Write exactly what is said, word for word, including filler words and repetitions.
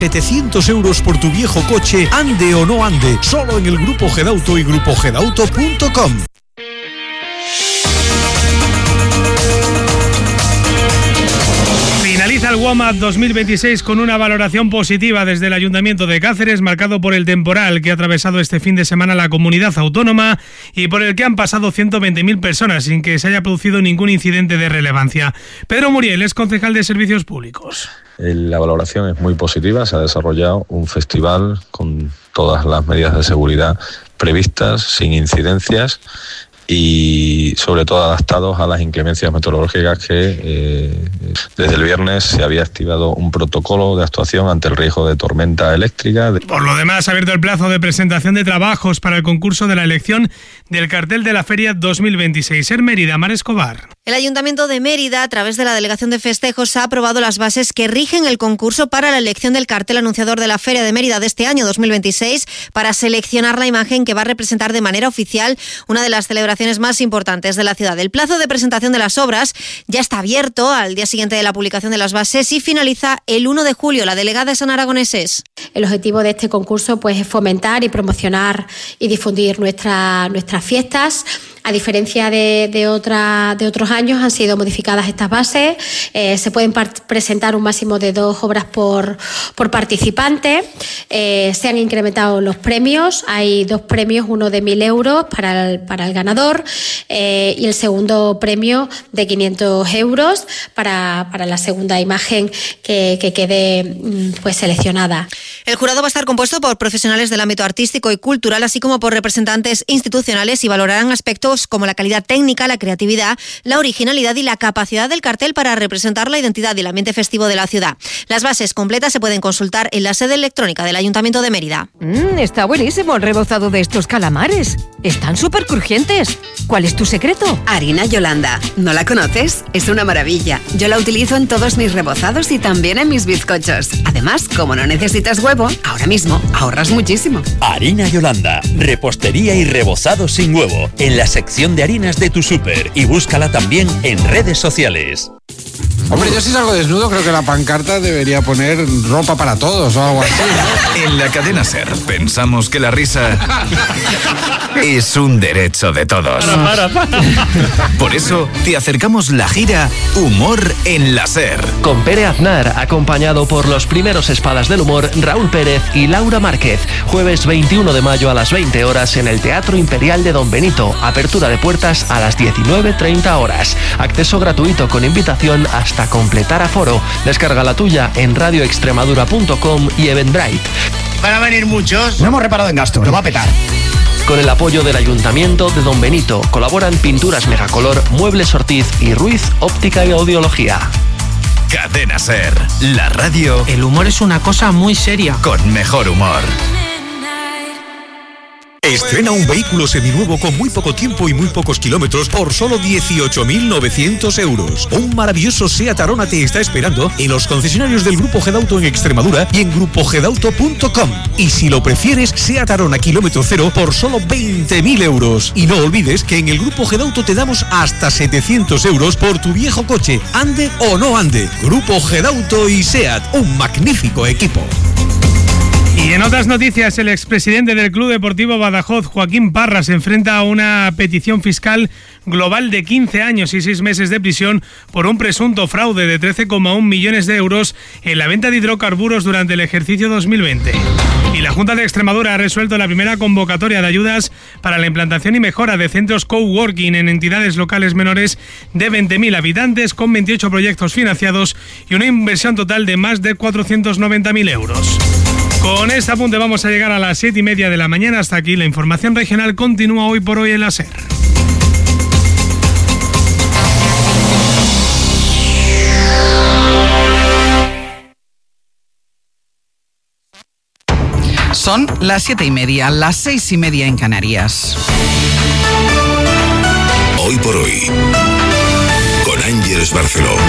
setecientos euros por tu viejo coche, ande o no ande, solo en el Grupo Gedauto y grupo gedauto punto com. Finaliza el WOMAD dos mil veintiséis con una valoración positiva desde el Ayuntamiento de Cáceres, marcado por el temporal que ha atravesado este fin de semana la comunidad autónoma y por el que han pasado ciento veinte mil personas sin que se haya producido ningún incidente de relevancia. Pedro Muriel es concejal de Servicios Públicos. La valoración es muy positiva, se ha desarrollado un festival con todas las medidas de seguridad previstas, sin incidencias y sobre todo adaptados a las inclemencias meteorológicas que eh, desde el viernes se había activado un protocolo de actuación ante el riesgo de tormenta eléctrica. Por lo demás, ha abierto el plazo de presentación de trabajos para el concurso de la elección del cartel de la Feria dos mil veintiséis. En Mérida, Mar Escobar. El Ayuntamiento de Mérida, a través de la Delegación de Festejos, ha aprobado las bases que rigen el concurso para la elección del cartel anunciador de la Feria de Mérida de este año dos mil veintiséis para seleccionar la imagen que va a representar de manera oficial una de las celebraciones más importantes de la ciudad. El plazo de presentación de las obras ya está abierto al día siguiente de la publicación de las bases y finaliza el uno de julio. La delegada es Ana Aragoneses. El objetivo de este concurso pues, es fomentar y promocionar y difundir nuestra, nuestras fiestas. A diferencia de, de, otra, de otros años, han sido modificadas estas bases. Eh, se pueden part- presentar un máximo de dos obras por, por participante. Eh, se han incrementado los premios. Hay dos premios, uno de mil euros para el, para el ganador eh, y el segundo premio de quinientos euros para, para la segunda imagen que, que quede pues, seleccionada. El jurado va a estar compuesto por profesionales del ámbito artístico y cultural, así como por representantes institucionales, y valorarán aspectos como la calidad técnica, la creatividad, la originalidad y la capacidad del cartel para representar la identidad y el ambiente festivo de la ciudad. Las bases completas se pueden consultar en la sede electrónica del Ayuntamiento de Mérida. Mm, está buenísimo el rebozado de estos calamares. Están súper crujientes. ¿Cuál es tu secreto? Harina Yolanda. ¿No la conoces? Es una maravilla. Yo la utilizo en todos mis rebozados y también en mis bizcochos. Además, como no necesitas huevo, ahora mismo ahorras muchísimo. Harina Yolanda. Repostería y rebozado sin huevo. En la sección de harinas de tu súper. Y búscala también en redes sociales. Hombre, yo si salgo desnudo creo que la pancarta debería poner ropa para todos o algo así, ¿no? En la cadena SER pensamos que la risa es un derecho de todos. Para, para, para. Por eso te acercamos la gira Humor en la SER. Con Pere Aznar, acompañado por los primeros espadas del humor, Raúl Pérez y Laura Márquez. Jueves veintiuno de mayo a las veinte horas en el Teatro Imperial de Don Benito. Apertura de puertas a las diecinueve treinta horas. Acceso gratuito con invitación hasta completar aforo. Descarga la tuya en radio extremadura punto com y Eventbrite. ¿Van a venir muchos? No hemos reparado en gasto, lo va a petar. Con el apoyo del Ayuntamiento de Don Benito colaboran Pinturas Megacolor, Muebles Ortiz y Ruiz Óptica y Audiología. Cadena SER, la radio. El humor es una cosa muy seria. Con mejor humor. Estrena un vehículo seminuevo con muy poco tiempo y muy pocos kilómetros por solo dieciocho mil novecientos euros. Un maravilloso SEAT Arona te está esperando en los concesionarios del Grupo Gedauto en Extremadura y en grupo gedauto punto com. Y si lo prefieres, SEAT Arona kilómetro cero por solo veinte mil euros. Y no olvides que en el Grupo Gedauto te damos hasta setecientos euros por tu viejo coche, ande o no ande. Grupo Gedauto y SEAT, un magnífico equipo. Y en otras noticias, el expresidente del Club Deportivo Badajoz, Joaquín Parra, se enfrenta a una petición fiscal global de quince años y seis meses de prisión por un presunto fraude de trece coma uno millones de euros en la venta de hidrocarburos durante el ejercicio dos mil veinte. Y la Junta de Extremadura ha resuelto la primera convocatoria de ayudas para la implantación y mejora de centros coworking en entidades locales menores de veinte mil habitantes, con veintiocho proyectos financiados y una inversión total de más de cuatrocientos noventa mil euros. Con este apunte vamos a llegar a las siete y media de la mañana. Hasta aquí la información regional continúa hoy por hoy en la SER. Son las siete y media, las seis y media en Canarias. Hoy por hoy, con Ángeles Barceló.